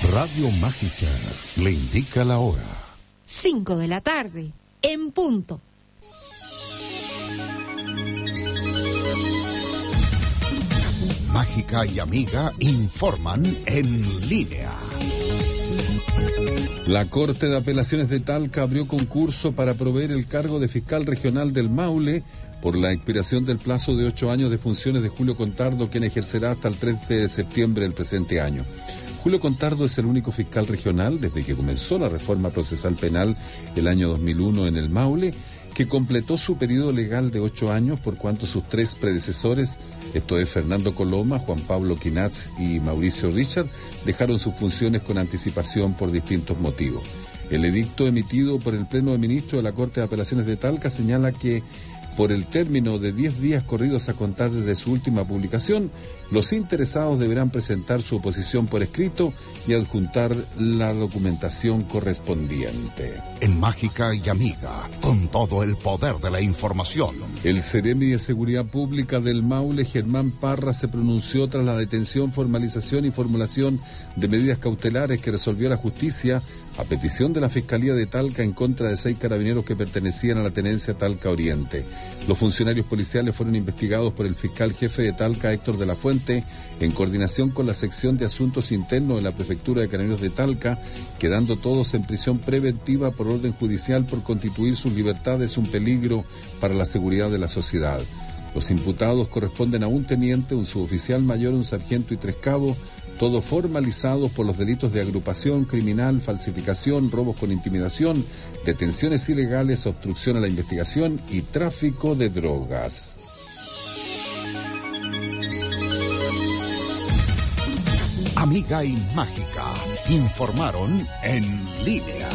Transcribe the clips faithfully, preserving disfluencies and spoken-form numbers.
Radio Mágica le indica la hora. Cinco de la tarde, en punto. Mágica y Amiga informan en línea. La Corte de Apelaciones de Talca abrió concurso para proveer el cargo de fiscal regional del Maule por la expiración del plazo de ocho años de funciones de Julio Contardo, quien ejercerá hasta el trece de septiembre del presente año. Julio Contardo es el único fiscal regional desde que comenzó la reforma procesal penal el año dos mil uno en el Maule, que completó su periodo legal de ocho años por cuanto sus tres predecesores, esto es Fernando Coloma, Juan Pablo Quinatz y Mauricio Richard, dejaron sus funciones con anticipación por distintos motivos. El edicto emitido por el Pleno de Ministros de la Corte de Apelaciones de Talca señala que por el término de diez días corridos a contar desde su última publicación, los interesados deberán presentar su oposición por escrito y adjuntar la documentación correspondiente. En Mágica y Amiga, con todo el poder de la información. El Ceremi de Seguridad Pública del Maule, Germán Parra, se pronunció tras la detención, formalización y formulación de medidas cautelares que resolvió la justicia a petición de la Fiscalía de Talca en contra de seis carabineros que pertenecían a la tenencia Talca Oriente. Los funcionarios policiales fueron investigados por el fiscal jefe de Talca, Héctor de la Fuente, en coordinación con la sección de Asuntos Internos de la Prefectura de Carabineros de Talca, quedando todos en prisión preventiva por orden judicial por constituir sus libertades un peligro para la seguridad de la sociedad. Los imputados corresponden a un teniente, un suboficial mayor, un sargento y tres cabos, todos formalizados por los delitos de agrupación criminal, falsificación, robos con intimidación, detenciones ilegales, obstrucción a la investigación y tráfico de drogas. Amiga y Mágica informaron en línea.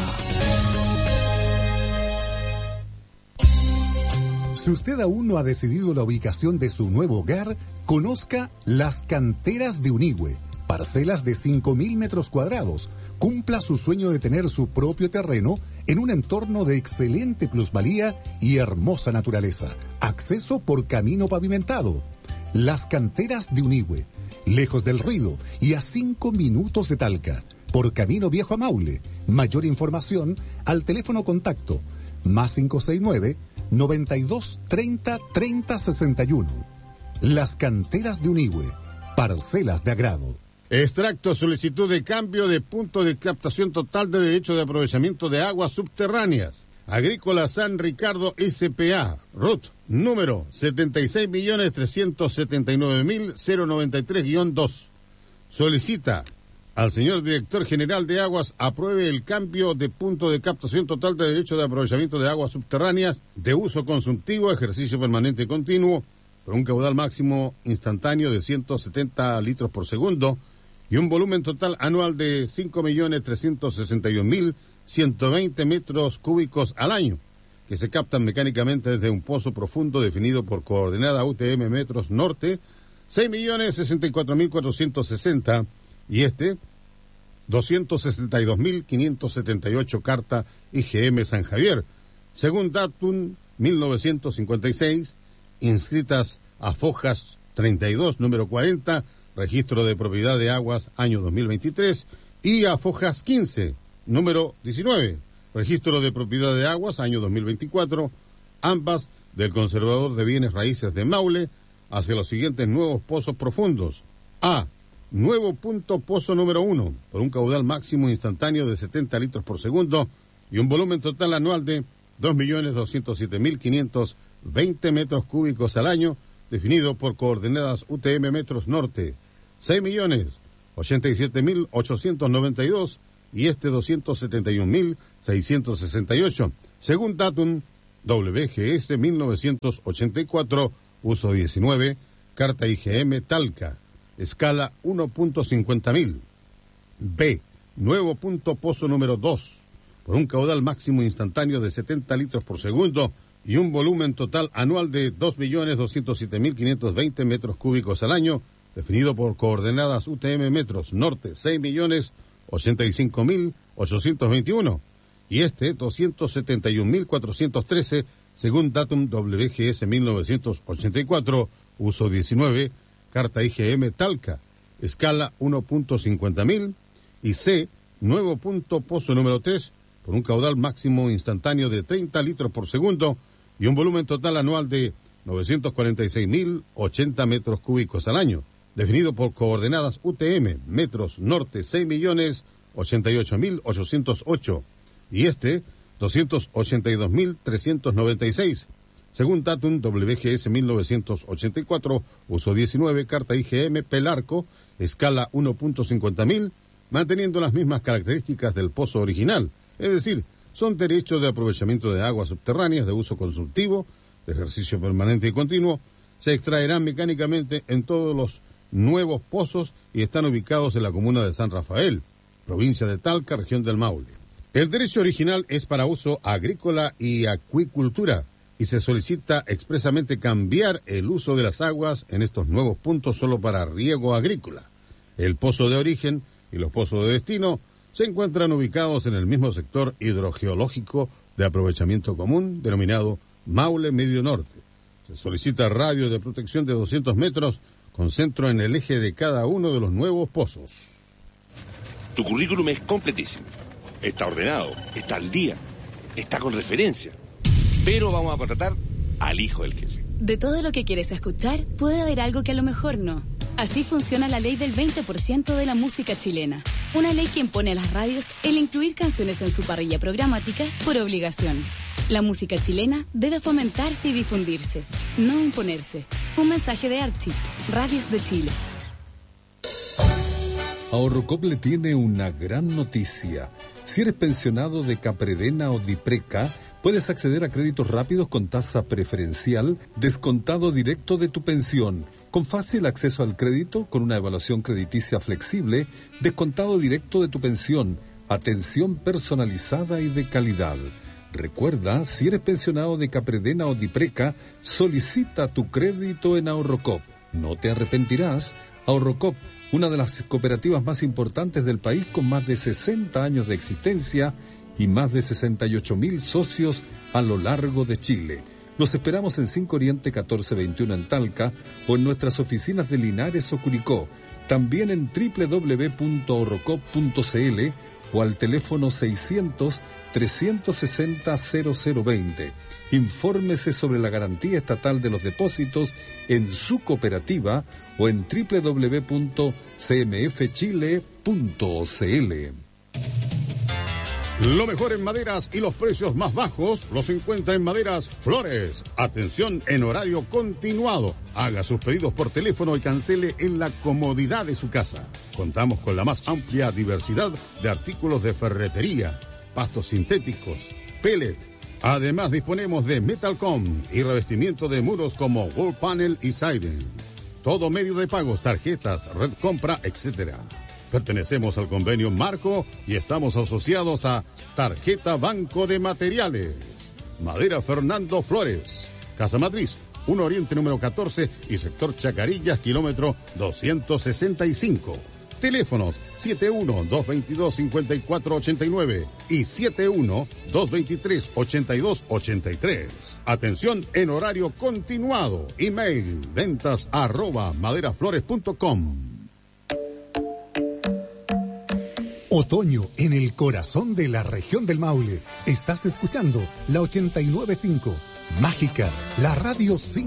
Si usted aún no ha decidido la ubicación de su nuevo hogar, conozca Las Canteras de Unigüe. Parcelas de cinco mil metros cuadrados. Cumpla su sueño de tener su propio terreno en un entorno de excelente plusvalía y hermosa naturaleza. Acceso por camino pavimentado. Las Canteras de Unigüe. Lejos del ruido y a cinco minutos de Talca. Por camino viejo a Maule. Mayor información al teléfono contacto más cinco seis nueve, noventa y dos, treinta, treinta, sesenta y uno. Las Canteras de Unigüe. Parcelas de agrado. Extracto, solicitud de cambio de punto de captación total de derecho de aprovechamiento de aguas subterráneas. Agrícola San Ricardo S P A, R U T, número setenta y seis millones trescientos setenta y nueve mil noventa y tres guión dos. Solicita al señor director general de aguas apruebe el cambio de punto de captación total de derecho de aprovechamiento de aguas subterráneas de uso consultivo, ejercicio permanente y continuo, por un caudal máximo instantáneo de ciento setenta litros por segundo, y un volumen total anual de cinco millones trescientos sesenta y un mil ciento veinte metros cúbicos al año, que se captan mecánicamente desde un pozo profundo definido por coordenada U T M metros norte, seis millones sesenta y cuatro mil cuatrocientos sesenta, y este, doscientos sesenta y dos mil quinientos setenta y ocho carta I G M San Javier, según datum mil novecientos cincuenta y seis, inscritas a Fojas treinta y dos, número cuarenta, registro de propiedad de aguas, año dos mil veintitrés, y a Fojas quince, número diecinueve, registro de propiedad de aguas, año dos mil veinticuatro, ambas del Conservador de Bienes Raíces de Maule, hacia los siguientes nuevos pozos profundos. A. Nuevo punto pozo número uno, por un caudal máximo instantáneo de setenta litros por segundo y un volumen total anual de dos millones doscientos siete mil quinientos veinte metros cúbicos al año, definido por coordenadas U T M metros norte, seis millones ochenta y siete mil ochocientos noventa y dos, y este doscientos setenta y un mil seiscientos sesenta y ocho, según datum W G S mil novecientos ochenta y cuatro, uso diecinueve, carta I G M Talca, escala uno punto cincuenta mil. B. Nuevo punto pozo número dos, por un caudal máximo instantáneo de setenta litros por segundo y un volumen total anual de dos millones doscientos siete mil quinientos veinte metros cúbicos al año, definido por coordenadas U T M metros norte, seis millones ochenta y cinco mil ochocientos veintiuno, y este doscientos setenta y un mil cuatrocientos trece, según datum W G S mil novecientos ochenta y cuatro, uso diecinueve, carta I G M Talca, escala uno punto cincuenta mil, Y C, nuevo punto pozo número tres, por un caudal máximo instantáneo de treinta litros por segundo y un volumen total anual de novecientos cuarenta y seis mil ochenta metros cúbicos al año, definido por coordenadas U T M, metros norte seis millones ochenta y ocho mil ochocientos ocho y este doscientos ochenta y dos mil trescientos noventa y seis, según Datum W G S mil novecientos ochenta y cuatro, uso diecinueve, carta I G M, Pelarco, escala uno punto cincuenta mil, manteniendo las mismas características del pozo original, es decir, son derechos de aprovechamiento de aguas subterráneas de uso consultivo, de ejercicio permanente y continuo, se extraerán mecánicamente en todos los nuevos pozos y están ubicados en la comuna de San Rafael, provincia de Talca, región del Maule. El derecho original es para uso agrícola y acuicultura y se solicita expresamente cambiar el uso de las aguas en estos nuevos puntos solo para riego agrícola. El pozo de origen y los pozos de destino se encuentran ubicados en el mismo sector hidrogeológico de aprovechamiento común denominado Maule Medio Norte. Se solicita radio de protección de doscientos metros con centro en el eje de cada uno de los nuevos pozos. Tu currículum es completísimo. Está ordenado, está al día, está con referencia. Pero vamos a contratar al hijo del jefe. De todo lo que quieres escuchar, puede haber algo que a lo mejor no. Así funciona la ley del veinte por ciento de la música chilena. Una ley que impone a las radios el incluir canciones en su parrilla programática por obligación. La música chilena debe fomentarse y difundirse, no imponerse. Un mensaje de Archie, Radios de Chile. Ahorrocop le tiene una gran noticia. Si eres pensionado de Capredena o Dipreca, puedes acceder a créditos rápidos con tasa preferencial, descontado directo de tu pensión, con fácil acceso al crédito, con una evaluación crediticia flexible, descontado directo de tu pensión, atención personalizada y de calidad. Recuerda, si eres pensionado de Capredena o Dipreca, solicita tu crédito en Ahorrocop. No te arrepentirás. Ahorrocop, una de las cooperativas más importantes del país con más de sesenta años de existencia y más de sesenta y ocho mil socios a lo largo de Chile. Los esperamos en cinco Oriente catorce veintiuno en Talca o en nuestras oficinas de Linares o Curicó, también en doble u doble u doble u punto ahorrocop punto c l o al teléfono seiscientos, trescientos sesenta, cero cero veinte. Infórmese sobre la garantía estatal de los depósitos en su cooperativa o en doble u doble u doble u punto c m f chile punto c l. Lo mejor en maderas y los precios más bajos los encuentra en Maderas Flores. Atención en horario continuado. Haga sus pedidos por teléfono y cancele en la comodidad de su casa. Contamos con la más amplia diversidad de artículos de ferretería, pastos sintéticos, pellet. Además disponemos de Metalcom y revestimiento de muros como wall panel y siding. Todo medio de pagos, tarjetas, red compra, etcétera. Pertenecemos al convenio Marco y estamos asociados a Tarjeta Banco de Materiales. Madera Fernando Flores, Casa Matriz, uno Oriente número catorce y sector Chacarillas, kilómetro doscientos sesenta y cinco. Teléfonos siete uno, dos veintidós, cincuenta y cuatro ochenta y nueve y siete uno, dos veintitrés, ochenta y dos ochenta y tres. Atención en horario continuado. Email ventas arroba maderaflores punto com. Otoño en el corazón de la región del Maule. Estás escuchando la ochenta y nueve punto cinco. Mágica, la radio cinco.